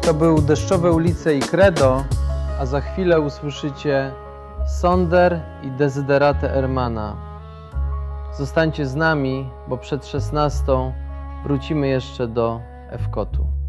To był Deszczowe ulice i Credo, a za chwilę usłyszycie Sonder i Desiderate Ermana. Zostańcie z nami, bo przed 16 wrócimy jeszcze do Efkotu.